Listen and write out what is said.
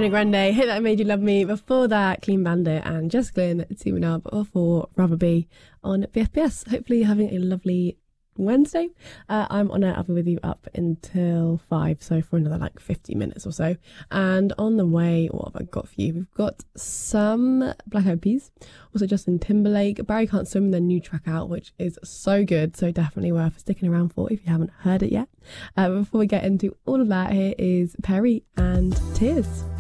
Ariana Grande, Hit That Made You Love Me. Before that, Clean Bandit and Jess Glynn, Teaming Up for Rather Be on BFBS. Hopefully you're having a lovely Wednesday. I'm on air. I'll be with you up until 5, so for another like 50 minutes or so. And on the way, what have I got for you? We've got some Black Eyed Peas, also Justin Timberlake, Barry Can't Swim, their new track out, which is so good, so definitely worth sticking around for if you haven't heard it yet. Before we get into all of that, here is Perry and Tears.